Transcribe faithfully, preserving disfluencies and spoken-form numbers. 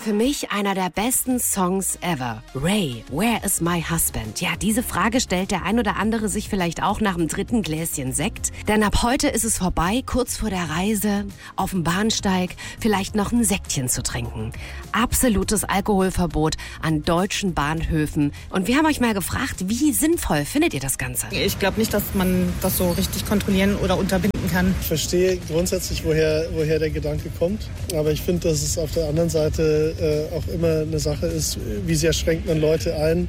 Für mich einer der besten Songs ever. Ray, Where is my husband? Ja, diese Frage stellt der ein oder andere sich vielleicht auch nach dem dritten Gläschen Sekt. Denn ab heute ist es vorbei, kurz vor der Reise, auf dem Bahnsteig vielleicht noch ein Sektchen zu trinken. Absolutes Alkoholverbot an deutschen Bahnhöfen. Und wir haben euch mal gefragt, wie sinnvoll findet ihr das Ganze? Ich glaube nicht, dass man das so richtig kontrollieren oder unterbinden kann. Ich verstehe grundsätzlich, woher, woher der Gedanke kommt. Aber ich finde, dass es auf der anderen Seite äh, auch immer eine Sache ist, wie sehr schränkt man Leute ein.